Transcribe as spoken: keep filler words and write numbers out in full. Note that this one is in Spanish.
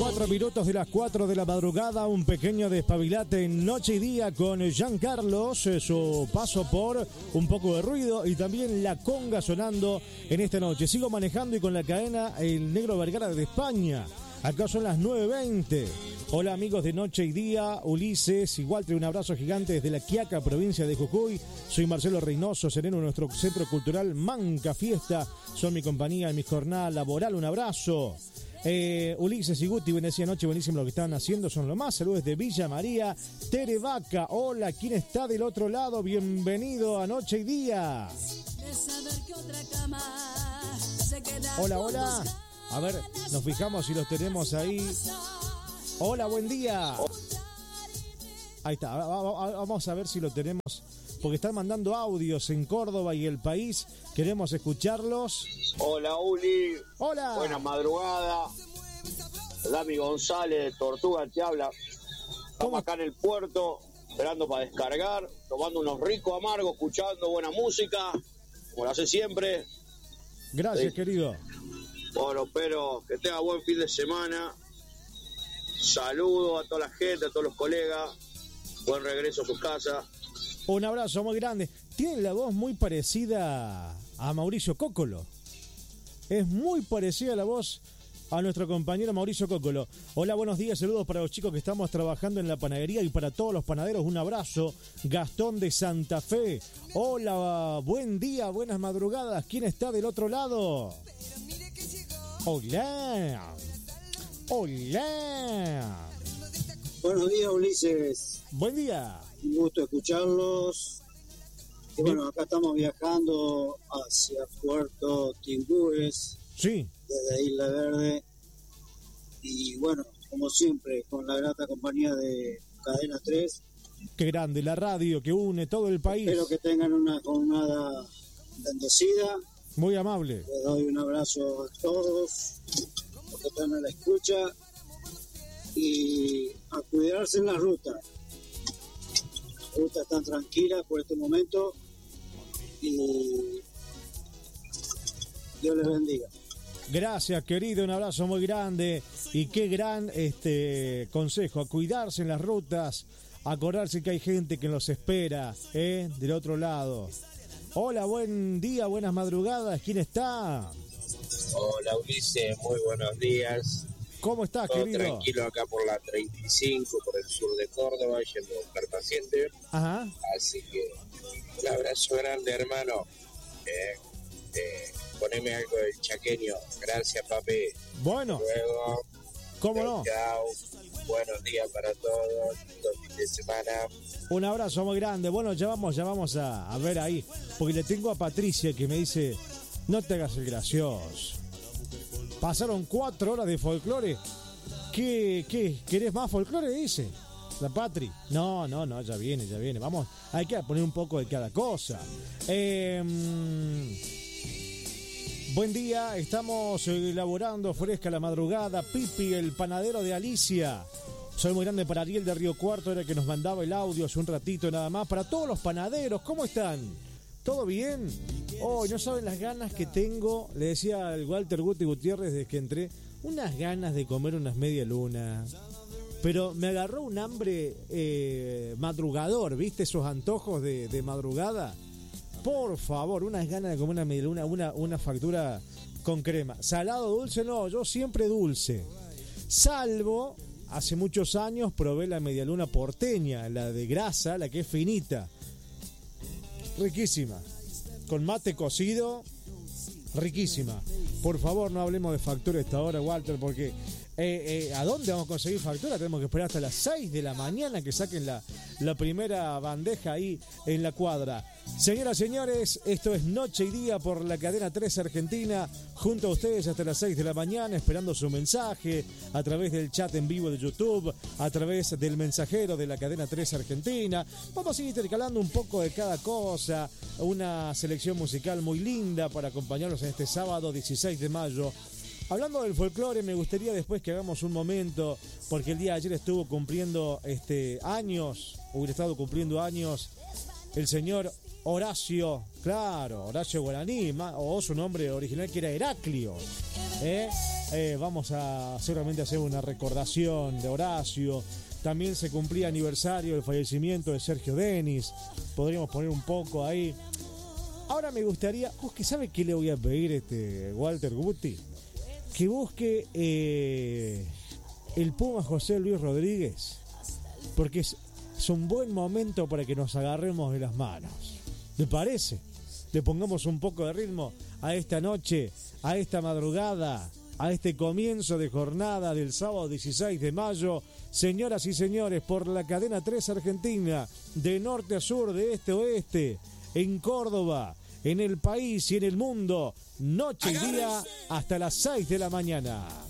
Cuatro minutos de las cuatro de la madrugada, un pequeño despabilate en Noche y Día con Giancarlos, su paso por un poco de ruido y también la conga sonando en esta noche. Sigo manejando y con la cadena El Negro Vergara de España. Acá son las nueve veinte. Hola amigos de Noche y Día, Ulises y Walter, un abrazo gigante desde La Quiaca, provincia de Jujuy. Soy Marcelo Reynoso, sereno en nuestro centro cultural Manca Fiesta. Son mi compañía en mi jornada laboral, un abrazo. Eh, Ulises y Guti, buenísima noche, buenísimo lo que están haciendo, son lo más. Saludos de Villa María. Tere Vaca, hola, ¿quién está del otro lado? Bienvenido a Noche y Día. Hola, hola. A ver, nos fijamos si los tenemos ahí. Hola, buen día. Ahí está, vamos a ver si lo tenemos, porque están mandando audios en Córdoba y el país. Queremos escucharlos. Hola, Uli. Hola. Buena madrugada. Dami González de Tortuga te habla. Estamos acá en el puerto, esperando para descargar, tomando unos ricos amargos, escuchando buena música, como lo hace siempre. Gracias, sí, querido. Bueno, espero que tenga buen fin de semana. Saludos a toda la gente, a todos los colegas. Buen regreso a sus casas. Un abrazo muy grande. Tiene la voz muy parecida a Mauricio Cóccolo. Es muy parecida la voz a nuestro compañero Mauricio Cóccolo. Hola, buenos días, saludos para los chicos que estamos trabajando en la panadería y para todos los panaderos, un abrazo. Gastón de Santa Fe. Hola, buen día, buenas madrugadas. ¿Quién está del otro lado? Hola. Hola. Buenos días, Ulises. Buen día. Un gusto escucarlos. Y bueno, acá estamos viajando hacia Puerto Timbúes. Sí. Desde Isla Verde. Y bueno, como siempre, con la grata compañía de Cadena tres. Qué grande, la radio que une todo el país. Espero que tengan una jornada bendecida. Muy amable. Les doy un abrazo a todos los que están en la escucha. Y a cuidarse en la ruta. Las rutas están tranquilas por este momento. Y Dios les bendiga. Gracias, querido, un abrazo muy grande y qué gran este consejo, a cuidarse en las rutas, a acordarse que hay gente que los espera, ¿eh? Del otro lado. Hola, buen día, buenas madrugadas, ¿quién está? Hola, Ulises, muy buenos días. ¿Cómo estás, todo querido? Tranquilo acá por la treinta y cinco, por el sur de Córdoba, yendo a buscar paciente. Ajá. Así que un abrazo grande, hermano. Eh, eh, poneme algo del chaqueño. Gracias, papi. Bueno. Luego. ¿Cómo chau, no? Chao. Buenos días para todos. Lindo fin de semana. Un abrazo muy grande. Bueno, ya vamos, ya vamos a, a ver ahí. Porque le tengo a Patricia que me dice, no te hagas el gracioso. Pasaron cuatro horas de folclore. ¿Qué, qué? ¿Querés más folclore? Dice la Patri. No, no, no, ya viene, ya viene. Vamos, hay que poner un poco de cada cosa. Eh, buen día, estamos elaborando fresca la madrugada. Pipi, el panadero de Alicia. Soy muy grande para Ariel de Río Cuarto, era el que nos mandaba el audio hace un ratito nada más. Para todos los panaderos, ¿cómo están? ¿Todo bien? Oh, no saben las ganas que tengo. Le decía al Walter Guti Gutiérrez desde que entré, unas ganas de comer unas media luna. Pero me agarró un hambre eh, madrugador, ¿viste? Esos antojos de, de madrugada. Por favor, unas ganas de comer una media luna, una, una factura con crema. Salado, dulce, no, yo siempre dulce. Salvo, hace muchos años probé la media luna porteña, la de grasa, la que es finita. Riquísima. Con mate cocido, riquísima. Por favor, no hablemos de factura a esta hora, Walter, porque eh, eh, ¿a dónde vamos a conseguir factura? Tenemos que esperar hasta las seis de la mañana que saquen la, la primera bandeja ahí en la cuadra. Señoras, señores, esto es Noche y Día por la Cadena tres Argentina, junto a ustedes hasta las seis de la mañana, esperando su mensaje a través del chat en vivo de YouTube, a través del mensajero de la Cadena tres Argentina. Vamos a ir intercalando un poco de cada cosa, una selección musical muy linda para acompañarnos en este sábado dieciséis de mayo. Hablando del folclore, me gustaría después que hagamos un momento, porque el día de ayer estuvo cumpliendo este años, hubiera estado cumpliendo años, el señor Horacio, claro, Horacio Guaraní, o su nombre original que era Heraclio. ¿eh? Eh, vamos a seguramente hacer una recordación de Horacio. También se cumplía aniversario del fallecimiento de Sergio Denis. Podríamos poner un poco ahí. Ahora me gustaría, busque, ¿sabe qué le voy a pedir este Walter Guti? Que busque eh, el Puma José Luis Rodríguez, porque es, es un buen momento para que nos agarremos de las manos. ¿Le parece? Le pongamos un poco de ritmo a esta noche, a esta madrugada, a este comienzo de jornada del sábado dieciséis de mayo. Señoras y señores, por la cadena tres Argentina, de norte a sur, de este a oeste, en Córdoba, en el país y en el mundo, noche y día hasta las seis de la mañana.